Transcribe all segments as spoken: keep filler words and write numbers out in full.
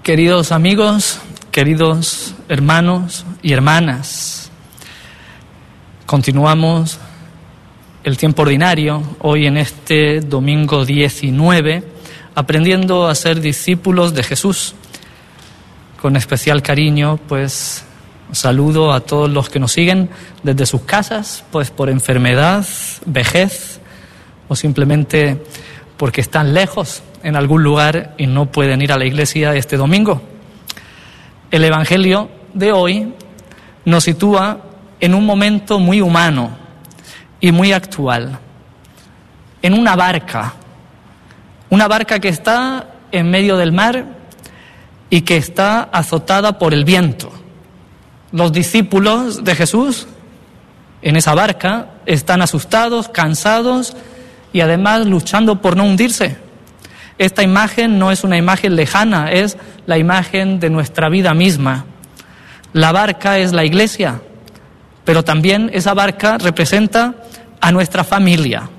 Queridos amigos, queridos hermanos y hermanas, continuamos el tiempo ordinario hoy en este domingo diecinueve, aprendiendo a ser discípulos de Jesús. Con especial cariño, pues saludo a todos los que nos siguen desde sus casas, pues por enfermedad, vejez o simplemente porque están lejos en algún lugar y no pueden ir a la iglesia este domingo. El Evangelio de hoy nos sitúa en un momento muy humano y muy actual, en una barca, una barca que está en medio del mar y que está azotada por el viento. Los discípulos de Jesús en esa barca están asustados, cansados y además luchando por no hundirse. Esta imagen no es una imagen lejana, es la imagen de nuestra vida misma. La barca es la iglesia, pero también esa barca representa a nuestra familia.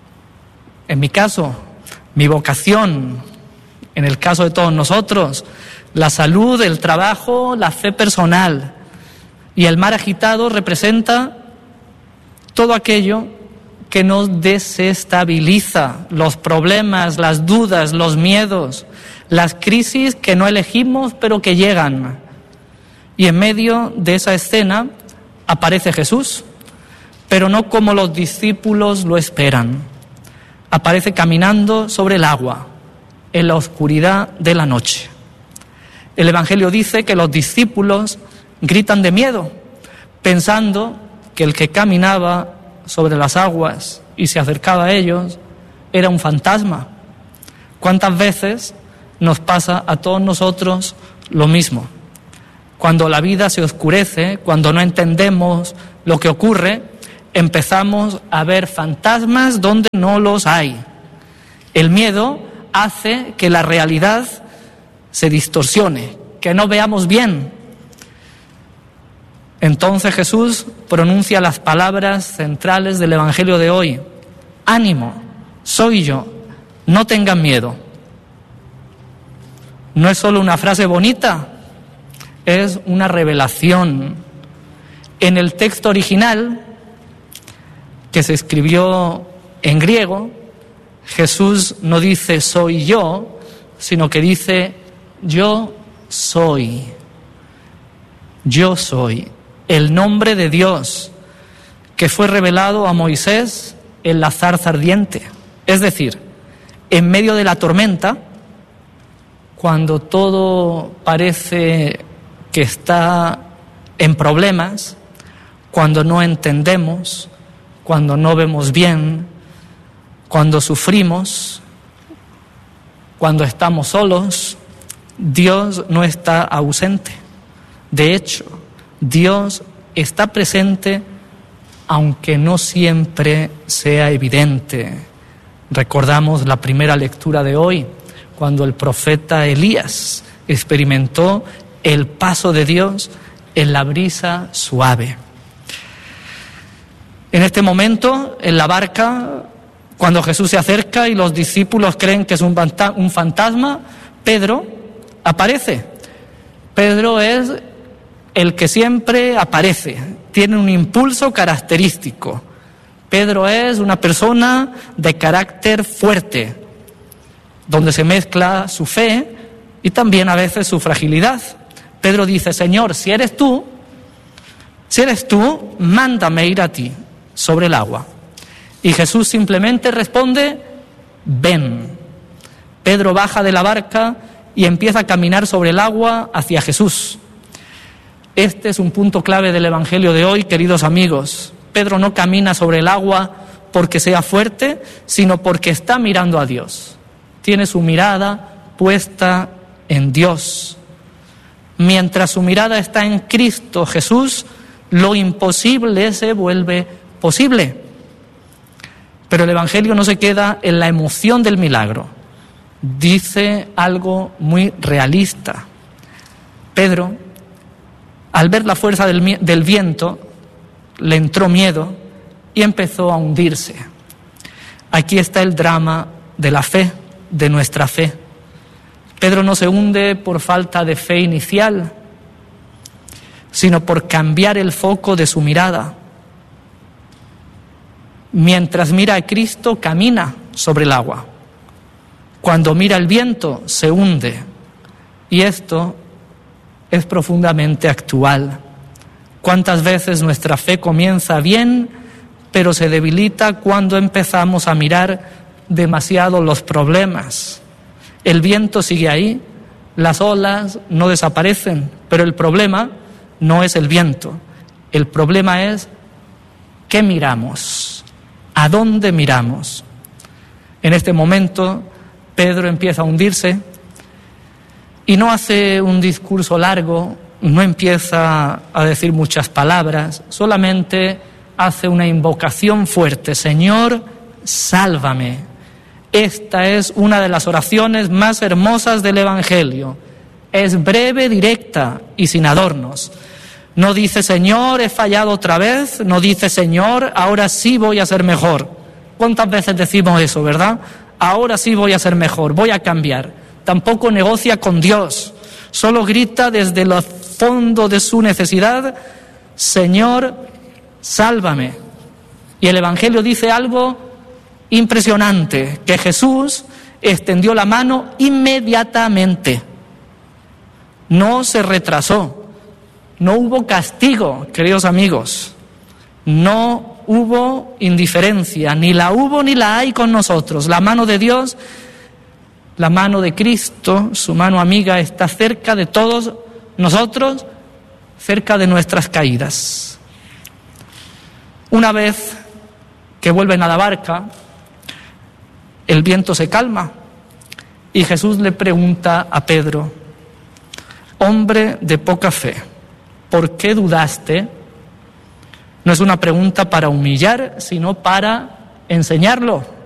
En mi caso, mi vocación, en el caso de todos nosotros, la salud, el trabajo, la fe personal. Y el mar agitado representa todo aquello que nos desestabiliza, los problemas, las dudas, los miedos, las crisis que no elegimos pero que llegan. Y en medio de esa escena aparece Jesús, pero no como los discípulos lo esperan. Aparece caminando sobre el agua, en la oscuridad de la noche. El Evangelio dice que los discípulos gritan de miedo, pensando que el que caminaba sobre las aguas y se acercaba a ellos era un fantasma. ¿Cuántas veces nos pasa a todos nosotros lo mismo? Cuando la vida se oscurece, cuando no entendemos lo que ocurre, empezamos a ver fantasmas donde no los hay. El miedo hace que la realidad se distorsione, que no veamos bien. Entonces Jesús pronuncia las palabras centrales del Evangelio de hoy. Ánimo, soy yo, no tengan miedo. No es solo una frase bonita, es una revelación. En el texto original, que se escribió en griego, Jesús no dice soy yo, sino que dice yo soy. Yo soy. El nombre de Dios que fue revelado a Moisés en la zarza ardiente. Es decir, en medio de la tormenta, cuando todo parece que está en problemas, cuando no entendemos, cuando no vemos bien, cuando sufrimos, cuando estamos solos, Dios no está ausente. De hecho, Dios está presente aunque no siempre sea evidente. Recordamos la primera lectura de hoy, cuando el profeta Elías experimentó el paso de Dios en la brisa suave. En este momento, en la barca, cuando Jesús se acerca y los discípulos creen que es un fantasma, Pedro aparece. Pedro es el que siempre aparece, tiene un impulso característico. Pedro es una persona de carácter fuerte, donde se mezcla su fe y también a veces su fragilidad. Pedro dice, Señor, si eres tú, si eres tú, mándame ir a ti sobre el agua. Y Jesús simplemente responde, ven. Pedro baja de la barca y empieza a caminar sobre el agua hacia Jesús. Este es un punto clave del Evangelio de hoy, queridos amigos. Pedro no camina sobre el agua porque sea fuerte, sino porque está mirando a Dios. Tiene su mirada puesta en Dios. Mientras su mirada está en Cristo Jesús, lo imposible se vuelve posible. Pero el Evangelio no se queda en la emoción del milagro. Dice algo muy realista. Pedro, al ver la fuerza del, del viento, le entró miedo y empezó a hundirse. Aquí está el drama de la fe, de nuestra fe, Pedro no se hunde por falta de fe inicial, sino por cambiar el foco de su mirada. Mientras mira a Cristo, camina sobre el agua. Cuando mira el viento, se hunde. Y esto es profundamente actual. ¿Cuántas veces nuestra fe comienza bien, pero se debilita cuando empezamos a mirar demasiado los problemas? El viento sigue ahí, las olas no desaparecen, pero el problema no es el viento. El problema es ¿qué miramos? ¿A dónde miramos? En este momento, Pedro empieza a hundirse y no hace un discurso largo, no empieza a decir muchas palabras, solamente hace una invocación fuerte: Señor, sálvame. Esta es una de las oraciones más hermosas del Evangelio. Es breve, directa y sin adornos. No dice, Señor, he fallado otra vez. No dice, Señor, ahora sí voy a ser mejor. ¿Cuántas veces decimos eso, verdad? Ahora sí voy a ser mejor, voy a cambiar. Tampoco negocia con Dios. Solo grita desde el fondo de su necesidad, Señor, sálvame. Y el Evangelio dice algo impresionante, que Jesús extendió la mano inmediatamente. No se retrasó. No hubo castigo, queridos amigos. No hubo indiferencia, ni la hubo ni la hay con nosotros. La mano de Dios, la mano de Cristo, su mano amiga, está cerca de todos nosotros, cerca de nuestras caídas. Una vez que vuelven a la barca, el viento se calma y Jesús le pregunta a Pedro, hombre de poca fe, ¿por qué dudaste? No es una pregunta para humillar, sino para enseñarlo.